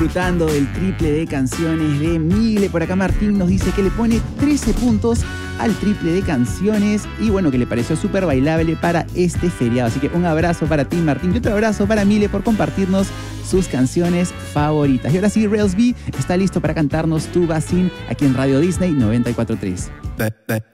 Disfrutando del triple de canciones de Mile. Por acá Martín nos dice que le pone 13 puntos al triple de canciones y bueno, que le pareció súper bailable para este feriado. Así que un abrazo para ti, Martín, y otro abrazo para Mile por compartirnos sus canciones favoritas. Y ahora sí, Rails B está listo para cantarnos Tu Basin aquí en Radio Disney 94.3.